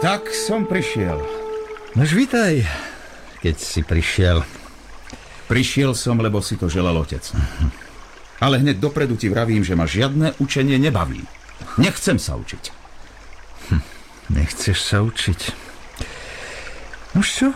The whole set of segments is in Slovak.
Tak som prišiel. Nož vítaj, keď si prišiel. Prišiel som, lebo si to želal otec. Ale hneď dopredu ti vravím, že ma žiadne učenie nebaví. Nechcem sa učiť. Nechceš sa učiť? Nož čo?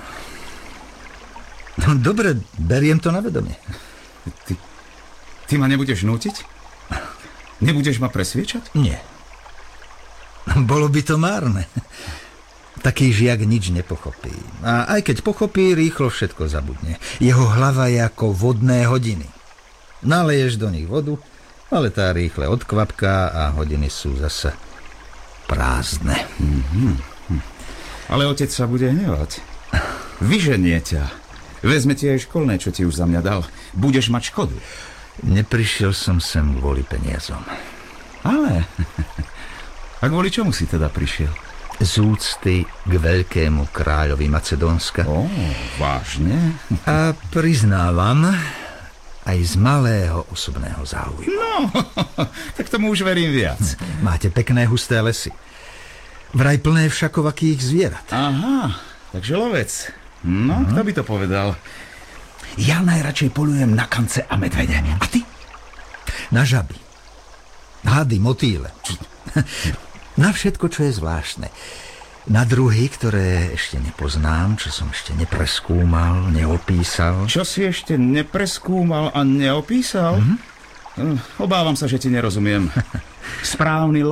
No dobre, beriem to na vedomie. Ty ma nebudeš nútiť? Nebudeš ma presviečať? Nie. Bolo by to márne. Taký žiak nič nepochopí. A aj keď pochopí, rýchlo všetko zabudne. Jeho hlava je ako vodné hodiny. Naleješ do nich vodu, ale tá rýchle odkvapká a hodiny sú zase prázdne. Ale otec sa bude hnevať. Vyženie ťa. Vezme ti aj školné, čo ti už za mňa dal. Budeš mať škodu. Neprišiel som sem kvôli peniazom. Ale... A kvôli čomu si teda prišiel? Z úcty k veľkému kráľovi Macedónska. Vážne? A priznávam, aj z malého osobného záujmu. No, tak tomu už verím viac. Máte pekné husté lesy. Vraj plné všakovakých zvierat. Aha, takže lovec. No, kto by to povedal? Ja najradšej polujem na kance a medvede. A ty? Na žaby. Hady, motýle. Na všetko, čo je zvláštne. Na druhy, ktoré ešte nepoznám, čo som ešte nepreskúmal, neopísal. Čo si ešte nepreskúmal a neopísal? Obávam sa, že ti nerozumiem. Správny